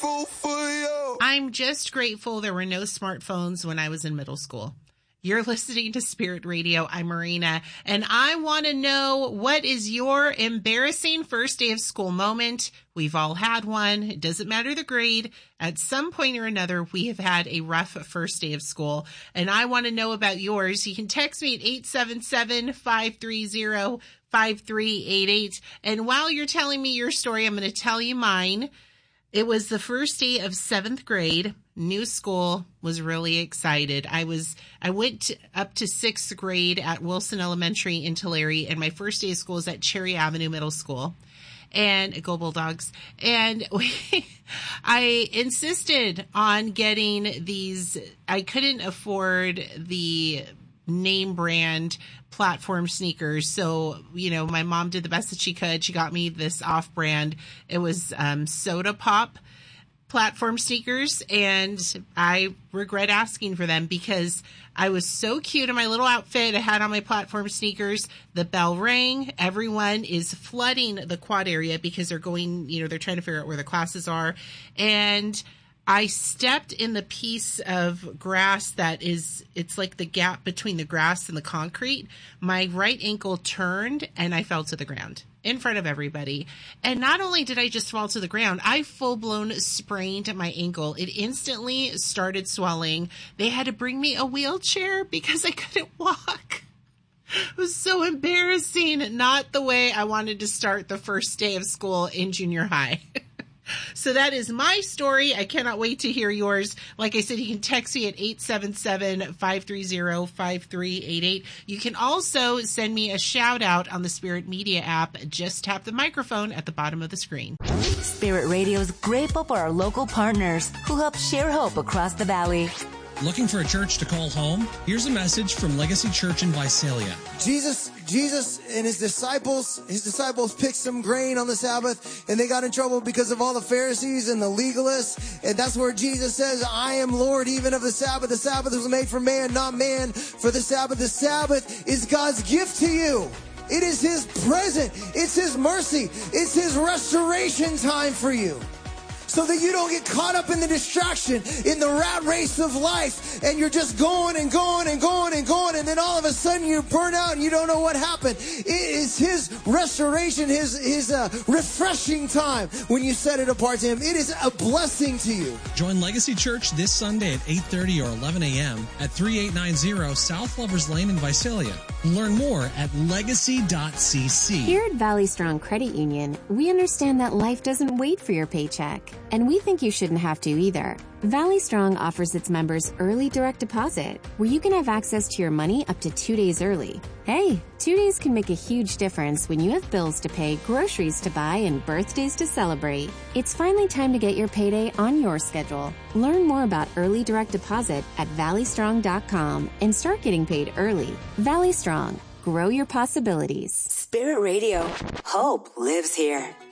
grateful for you. I'm just grateful there were no smartphones when I was in middle school. You're listening to Spirit Radio. I'm Marina, and I want to know, what is your embarrassing first day of school moment? We've all had one. It doesn't matter the grade. At some point or another, we have had a rough first day of school, and I want to know about yours. You can text me at 877-530-5388. And while you're telling me your story, I'm going to tell you mine. It was the first day of 7th grade. New school, was really excited. I went up to 6th grade at Wilson Elementary in Tulare, and my first day of school was at Cherry Avenue Middle School, and Go Bulldogs. And I insisted on getting these. I couldn't afford the name brand platform sneakers. So, my mom did the best that she could. She got me this off brand. It was Soda Pop platform sneakers, and I regret asking for them because I was so cute in my little outfit. I had on my platform sneakers. The bell rang. Everyone is flooding the quad area because they're going, they're trying to figure out where the classes are. And I stepped in the piece of grass it's like the gap between the grass and the concrete. My right ankle turned and I fell to the ground in front of everybody. And not only did I just fall to the ground, I full-blown sprained my ankle. It instantly started swelling. They had to bring me a wheelchair because I couldn't walk. It was so embarrassing. Not the way I wanted to start the first day of school in junior high. So that is my story. I cannot wait to hear yours. Like I said, you can text me at 877-530-5388. You can also send me a shout out on the Spirit Media app. Just tap the microphone at the bottom of the screen. Spirit Radio is grateful for our local partners who help share hope across the valley. Looking for a church to call home? Here's a message from Legacy Church in Visalia. Jesus and his disciples picked some grain on the Sabbath, and they got in trouble because of all the Pharisees and the legalists. And that's where Jesus says, I am Lord even of the Sabbath. The Sabbath was made for man, not man for the Sabbath. The Sabbath is God's gift to you. It is his present. It's his mercy. It's his restoration time for you. So that you don't get caught up in the distraction, in the rat race of life, and you're just going and going and going and going, and then all of a sudden you burn out and you don't know what happened. It is his restoration, his refreshing time when you set it apart to him. It is a blessing to you. Join Legacy Church this Sunday at 8:30 or 11 a.m. at 3890 South Lovers Lane in Visalia. Learn more at legacy.cc. Here at Valley Strong Credit Union, we understand that life doesn't wait for your paycheck. And we think you shouldn't have to either. Valley Strong offers its members early direct deposit, where you can have access to your money up to 2 days early. Hey, 2 days can make a huge difference when you have bills to pay, groceries to buy, and birthdays to celebrate. It's finally time to get your payday on your schedule. Learn more about early direct deposit at valleystrong.com and start getting paid early. Valley Strong. Grow your possibilities. Spirit Radio. Hope lives here.